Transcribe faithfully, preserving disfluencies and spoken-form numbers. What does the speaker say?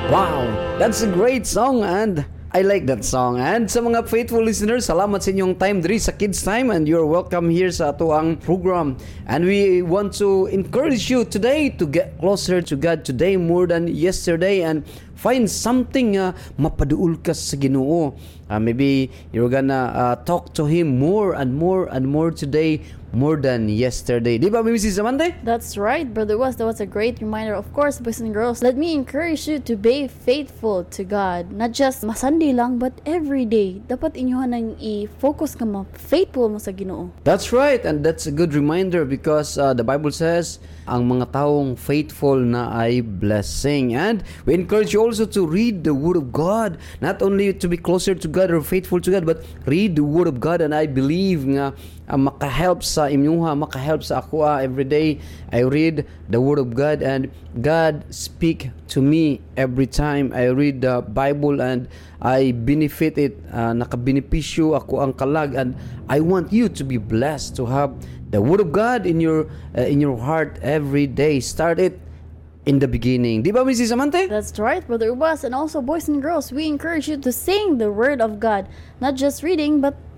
Wow, that's a great song and I like that song. And sa mga faithful listeners, salamat sa inyong time diri sa Kids Time and you're welcome here sa ato ang program. And we want to encourage you today to get closer to God today more than yesterday and find something uh, mapaduol ka sa Ginoo. Uh, maybe you're gonna uh, talk to Him more and more and more today more than yesterday. Di ba, Missus Amante? That's right, Brother Wes. That was a great reminder. Of course, boys and girls, let me encourage you to be faithful to God. Not just masandi lang, but every day. Dapat inyohan nang i-focus ka mo, faithful mo sa Ginoo. That's right, and that's a good reminder because uh, the Bible says, ang mga taong faithful na ay blessing. And we encourage you also to read the Word of God. Not only to be closer to God or faithful to God, but read the Word of God. And I believe nga uh, makahelp sa inyuha, makahelp sa ako uh, every day. I read the Word of God and God speak to me every time I read the Bible and I benefit it. Uh, nakabenepisyo ako ang kalag and I want you to be blessed to have the Word of God in your uh, in your heart every day. Start it in the beginning. Di ba, Missus Amante? That's right, Brother Ubas. And also, boys and girls, we encourage you to sing the Word of God. Not just reading, but